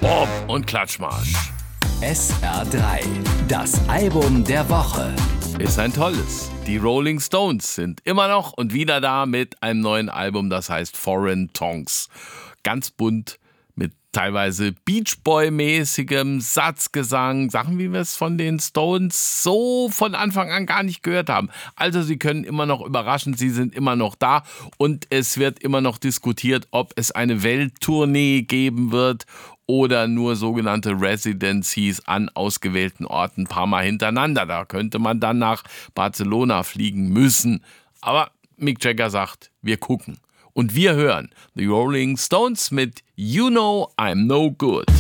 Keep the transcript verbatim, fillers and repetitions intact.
Bob und Klatschmarsch. S R drei, das Album der Woche. Ist ein tolles. Die Rolling Stones sind immer noch und wieder da mit einem neuen Album, das heißt Foreign Tongues. Ganz bunt mit teilweise Beach Boy-mäßigem Satzgesang, Sachen, wie wir es von den Stones so von Anfang an gar nicht gehört haben. Also sie können immer noch überraschen, sie sind immer noch da und es wird immer noch diskutiert, ob es eine Welttournee geben wird oder nur sogenannte Residencies an ausgewählten Orten ein paar Mal hintereinander. Da könnte man dann nach Barcelona fliegen müssen. Aber Mick Jagger sagt, wir gucken. Und wir hören The Rolling Stones mit You Know I'm No Good.